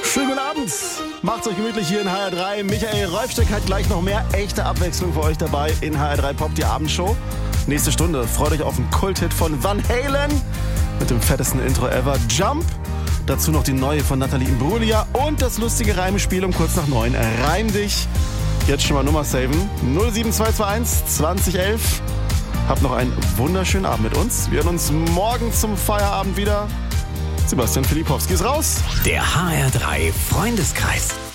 Schönen guten Abend. Macht's euch gemütlich hier in HR3. Michael Rolfsteck hat gleich noch mehr echte Abwechslung für euch dabei in HR3 Pop, die Abendshow. Nächste Stunde freut euch auf einen Kulthit von Van Halen mit dem fettesten Intro ever, Jump. Dazu noch die neue von Nathalie Imbruglia und das lustige Reimespiel um kurz nach 9. Reim dich. Jetzt schon mal Nummer saven. 07221 2011. Habt noch einen wunderschönen Abend mit uns. Wir hören uns morgen zum Feierabend wieder. Sebastian Filipowski ist raus. Der HR3 Freundeskreis.